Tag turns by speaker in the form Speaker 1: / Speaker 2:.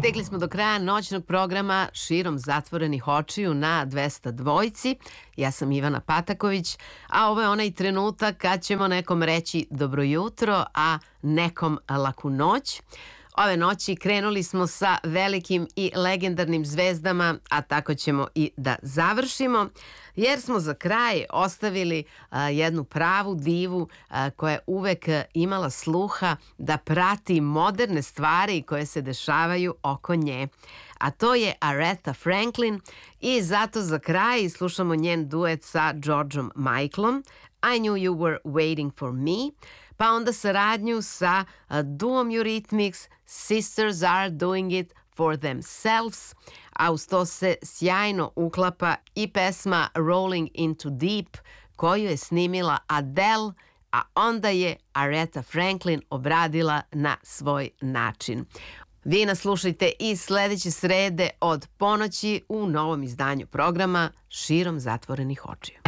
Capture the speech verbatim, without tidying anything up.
Speaker 1: Stegli smo do kraja noćnog programa Širom zatvorenih očiju na dvesta dvojci. Ja sam Ivana Pataković, a ovo je onaj trenutak kad ćemo nekom reći dobro jutro, a nekom laku noć. Ove noći krenuli smo sa velikim i legendarnim zvezdama, a tako ćemo i da završimo, jer smo za kraj ostavili a, jednu pravu divu a, koja je uvek imala sluha da prati moderne stvari koje se dešavaju oko nje. A to je Aretha Franklin i zato za kraj slušamo njen duet sa Georgeom Michaelom, I Knew You Were Waiting For Me, pa onda saradnju sa uh, duom Eurythmics, Sisters Are Doing It For Themselves, a uz to se sjajno uklapa i pesma Rolling Into Deep, koju je snimila Adele, a onda je Aretha Franklin obradila na svoj način. Vi nas slušajte i sledeće srede od ponoći u novom izdanju programa Širom zatvorenih očiju.